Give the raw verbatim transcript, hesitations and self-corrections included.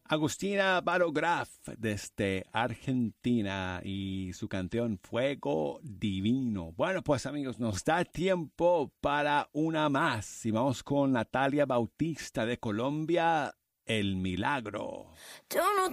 Agustina Barograf desde Argentina y su canción Fuego Divino. Bueno, pues amigos, nos da tiempo para una más y vamos con Natalia Bautista de Colombia, El Milagro. Yo no